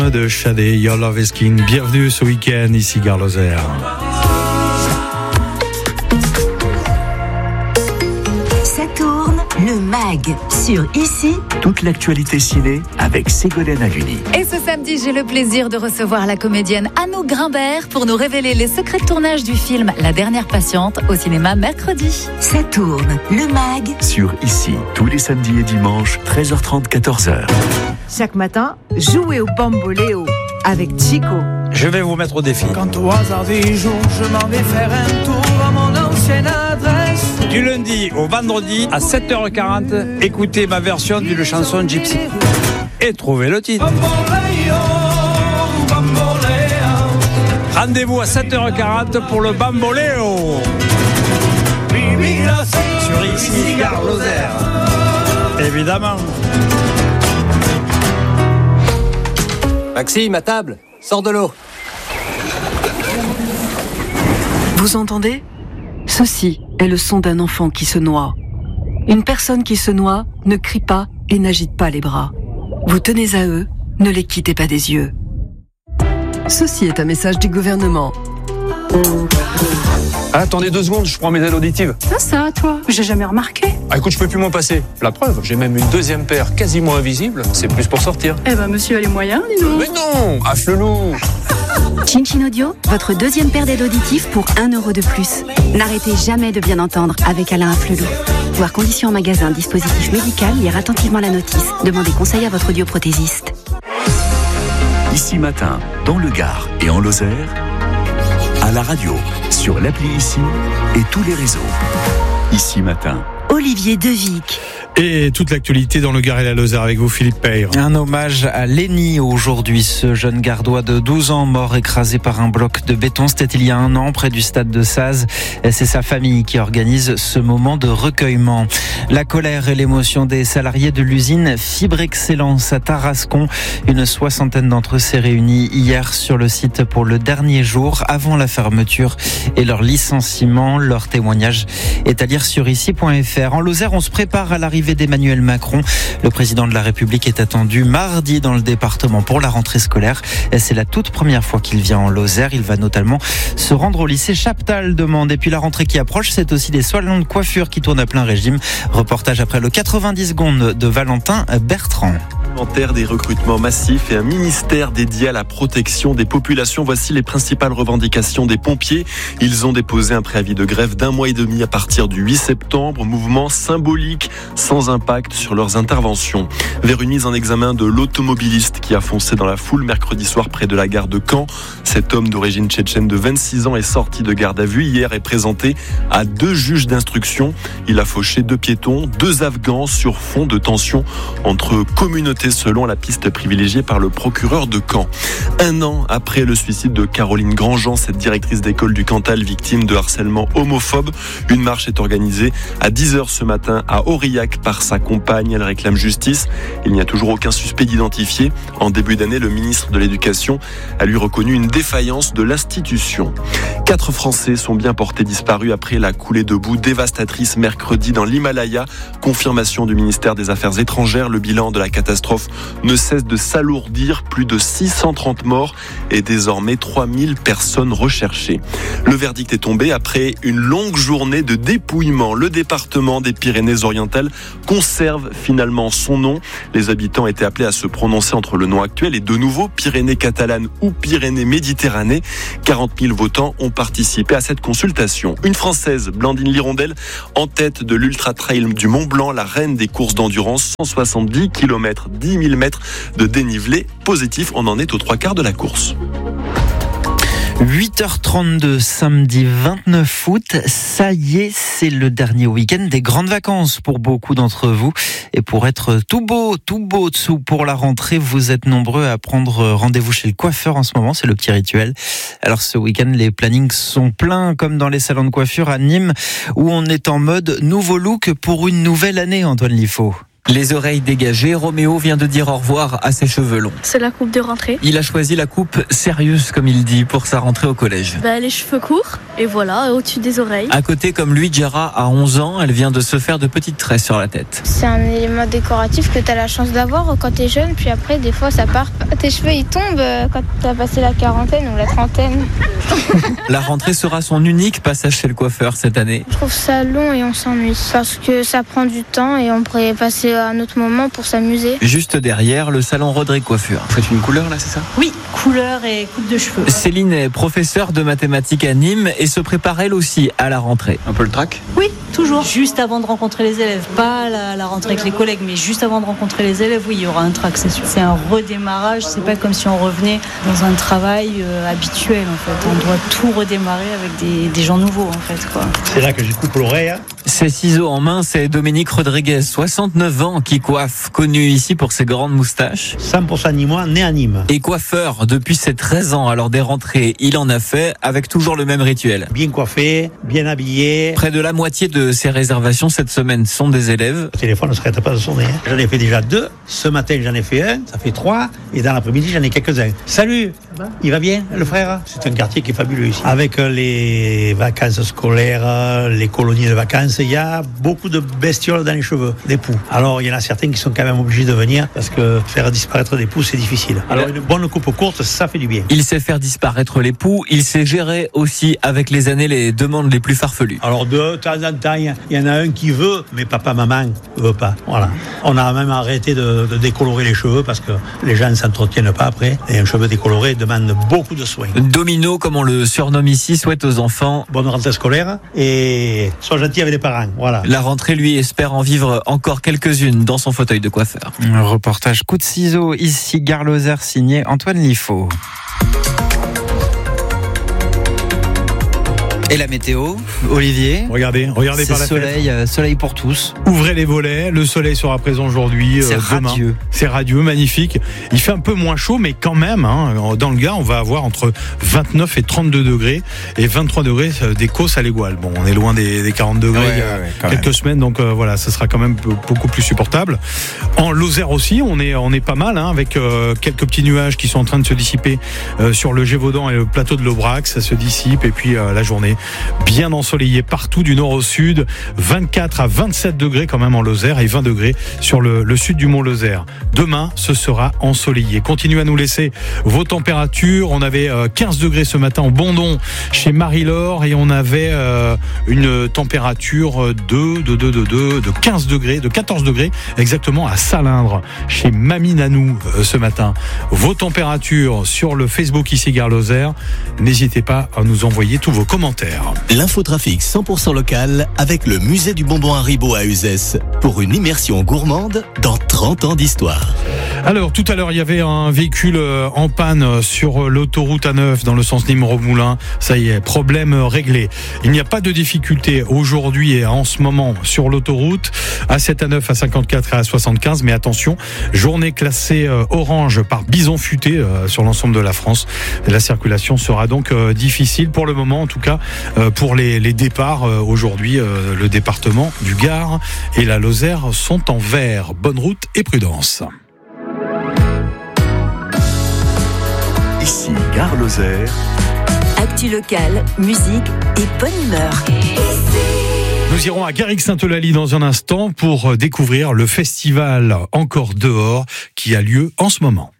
De Shadé, Your Love is King. Bienvenue ce week-end, ici Gare Lozère. Ça tourne, le MAG, sur Ici. Toute l'actualité ciné avec Ségolène Haluni. Et ce samedi, j'ai le plaisir de recevoir la comédienne Anouk Grimbert pour nous révéler les secrets de tournage du film La Dernière Patiente au cinéma mercredi. Ça tourne, le MAG. Sur Ici, tous les samedis et dimanches, 13h30, 14h. Chaque matin, jouez au bamboléo avec Chico. Je vais vous mettre au défi. Quand au hasard des jours, je m'en vais faire un tour à mon ancienne adresse. Du lundi au vendredi à 7h40, écoutez ma version d'une chanson Gypsy. Et trouvez le titre. Rendez-vous à 7h40 pour le bamboléo. Sur Ici, Gare Lozère. Évidemment. Maxime, à table, sors de l'eau. Vous entendez ? Ceci est le son d'un enfant qui se noie. Une personne qui se noie ne crie pas et n'agite pas les bras. Vous tenez à eux, ne les quittez pas des yeux. Ceci est un message du gouvernement. Attendez 2 secondes, je prends mes aides auditives. Ça, toi, j'ai jamais remarqué. Ah écoute, je peux plus m'en passer. La preuve, j'ai même une 2e paire quasiment invisible. C'est plus pour sortir. Eh ben, monsieur a les moyens, dis donc. Mais non, à Flelou. Chin Chin Audio, votre 2e paire d'aides auditives pour 1 € de plus. N'arrêtez jamais de bien entendre avec Alain Afflelou. Voir conditions en magasin, dispositif médical, lire attentivement la notice. Demandez conseil à votre audioprothésiste. Ici matin, dans le Gard et en Lozère, à la radio, sur l'appli Ici et tous les réseaux. Ici matin. Olivier Devic. Et toute l'actualité dans le Gard et la Lozère avec vous, Philippe Peyre. Un hommage à Lenny aujourd'hui, ce jeune gardois de 12 ans mort écrasé par un bloc de béton. C'était il y a 1 an près du stade de Saz. C'est sa famille qui organise ce moment de recueillement. La colère et l'émotion des salariés de l'usine Fibre Excellence à Tarascon. Une 60aine d'entre eux s'est réunie hier sur le site pour le dernier jour avant la fermeture et leur licenciement. Leur témoignage est à lire sur ici.fr. En Lozère, on se prépare à l'arrivée d'Emmanuel Macron. Le président de la République est attendu mardi dans le département pour la rentrée scolaire. C'est la toute première fois qu'il vient en Lozère. Il va notamment se rendre au lycée Chaptal demande. Et puis la rentrée qui approche, c'est aussi des salons de coiffure qui tournent à plein régime. Reportage après le 90 secondes de Valentin Bertrand. Des recrutements massifs et un ministère dédié à la protection des populations. Voici les principales revendications des pompiers. Ils ont déposé un préavis de grève d'1 mois et demi à partir du 8 septembre. Mouvement symbolique, sans impact sur leurs interventions. Vers une mise en examen de l'automobiliste qui a foncé dans la foule mercredi soir près de la gare de Caen. Cet homme d'origine tchétchène de 26 ans est sorti de garde à vue hier et présenté à 2 juges d'instruction. Il a fauché 2 piétons, 2 Afghans sur fond de tension entre communautés selon la piste privilégiée par le procureur de Caen. 1 an après le suicide de Caroline Grandjean, cette directrice d'école du Cantal victime de harcèlement homophobe, une marche est organisée à 10h ce matin à Aurillac par sa compagne. Elle réclame justice. Il n'y a toujours aucun suspect d'identifier. En début d'année, le ministre de l'Éducation a lui reconnu une défaillance de l'institution. 4 Français sont bien portés disparus après la coulée de boue dévastatrice mercredi dans l'Himalaya. Confirmation du ministère des Affaires étrangères. Le bilan de la catastrophe ne cesse de s'alourdir. Plus de 630 morts et désormais 3000 personnes recherchées. Le verdict est tombé après une longue journée de dépouillement. Le département des Pyrénées-Orientales conserve finalement son nom. Les habitants étaient appelés à se prononcer entre le nom actuel et de nouveau Pyrénées catalanes ou Pyrénées-Méditerranée. 40 000 votants ont participé à cette consultation. Une Française, Blandine Lirondelle, en tête de l'Ultra Trail du Mont Blanc, la reine des courses d'endurance, 170 km, 10 000 mètres de dénivelé positif. On en est aux 3/4 de la course. 8h32, samedi 29 août, ça y est, c'est le dernier week-end des grandes vacances pour beaucoup d'entre vous. Et pour être tout beau dessous pour la rentrée, vous êtes nombreux à prendre rendez-vous chez le coiffeur en ce moment, c'est le petit rituel. Alors ce week-end, les plannings sont pleins comme dans les salons de coiffure à Nîmes où on est en mode nouveau look pour une nouvelle année, Antoine Liffaut. Les oreilles dégagées, Roméo vient de dire au revoir à ses cheveux longs. C'est la coupe de rentrée. Il a choisi la coupe sérieuse, comme il dit, pour sa rentrée au collège. Les cheveux courts, et voilà, au-dessus des oreilles. À côté, comme lui, Jara a 11 ans, elle vient de se faire de petites tresses sur la tête. C'est un élément décoratif que tu as la chance d'avoir quand tu es jeune, puis après, des fois, ça part. Tes cheveux, ils tombent quand tu as passé la quarantaine ou la trentaine. La rentrée sera son unique passage chez le coiffeur cette année. Je trouve ça long et on s'ennuie, parce que ça prend du temps et on pourrait passer à un autre moment pour s'amuser. Juste derrière, le salon Rodrigue Coiffure. Vous faites une couleur là, c'est ça ? Oui, couleur et coupe de cheveux. Céline est professeure de mathématiques à Nîmes et se prépare elle aussi à la rentrée. Un peu le trac ? Oui, toujours. Juste avant de rencontrer les élèves, pas la rentrée avec les collègues, mais juste avant de rencontrer les élèves, oui, il y aura un trac, c'est sûr. C'est un redémarrage, c'est pas comme si on revenait dans un travail habituel en fait. On doit tout redémarrer avec des gens nouveaux en fait, quoi. C'est là que je coupe l'oreille. Ses ciseaux en main, c'est Dominique Rodriguez, 69 ans, qui coiffe, connu ici pour ses grandes moustaches. 100% nîmois, né à Nîmes. Et coiffeur depuis ses 13 ans, alors des rentrées, il en a fait avec toujours le même rituel. Bien coiffé, bien habillé. Près de la moitié de ses réservations cette semaine sont des élèves. Le téléphone ne s'arrête pas de sonner. J'en ai fait déjà 2. Ce matin, j'en ai fait 1. Ça fait 3. Et dans l'après-midi, j'en ai quelques-uns. Salut! Il va bien, le frère? C'est un quartier qui est fabuleux ici. Avec les vacances scolaires, les colonies de vacances, il y a beaucoup de bestioles dans les cheveux, des poux. Alors, il y en a certains qui sont quand même obligés de venir parce que faire disparaître des poux, c'est difficile. Alors, une bonne coupe courte, ça fait du bien. Il sait faire disparaître les poux. Il sait gérer aussi, avec les années, les demandes les plus farfelues. Alors, de temps en temps, il y en a un qui veut, mais papa, maman ne veut pas. Voilà. On a même arrêté de décolorer les cheveux parce que les gens ne s'entretiennent pas après. Et un cheveu décoloré demande beaucoup de soins. Domino, comme on le surnomme ici, souhaite aux enfants bonne rentrée scolaire et sois gentil avec les parents. Voilà. La rentrée, lui, espère en vivre encore quelques-unes dans son fauteuil de coiffeur. Un reportage coup de ciseaux ici, Gare Lozère, signé Antoine Liffaut. Et la météo, Olivier? Regardez par la fenêtre. Soleil pour tous. Ouvrez les volets, le soleil sera présent aujourd'hui. C'est radieux. C'est radieux, magnifique. Il fait un peu moins chaud, mais quand même, dans le Gard, on va avoir entre 29 et 32 degrés et 23 degrés des Causses à l'Égual. Bon, on est loin des 40 degrés il y a quelques semaines, donc voilà, ça sera quand même beaucoup plus supportable. En Lozère aussi, on est pas mal, avec quelques petits nuages qui sont en train de se dissiper sur le Gévaudan et le plateau de l'Aubrac. Ça se dissipe et puis la journée bien ensoleillé partout du nord au sud, 24 à 27 degrés quand même en Lozère et 20 degrés sur le sud du Mont Lozère. Demain, ce sera ensoleillé. Continuez à nous laisser vos températures. On avait 15 degrés ce matin en Bondon chez Marie-Laure et on avait une température de 15 degrés, de 14 degrés exactement à Salindre chez Mamie Nanou ce matin. Vos températures sur le Facebook ici Gare Lozère. N'hésitez pas à nous envoyer tous vos commentaires. L'infotrafic 100% local avec le musée du bonbon Haribo à Uzès pour une immersion gourmande dans 30 ans d'histoire. Alors tout à l'heure il y avait un véhicule en panne sur l'autoroute A9 dans le sens Nîmes-Romoulin. Ça y est, problème réglé. Il n'y a pas de difficulté aujourd'hui et en ce moment sur l'autoroute A7, A9, A54 et A75, mais attention, journée classée orange par bison futé sur l'ensemble de la France. La circulation sera donc difficile pour le moment, en tout cas pour les départs. Aujourd'hui, le département du Gard et la Lozère sont en vert. Bonne route et prudence. Ici Gare Lozère. Actu locale, musique et bonne humeur. Nous irons à Garrigues-Sainte-Eulalie dans un instant pour découvrir le festival Encore dehors qui a lieu en ce moment.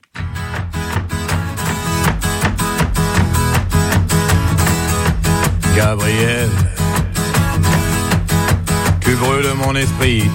Gabriel, tu brûles mon esprit.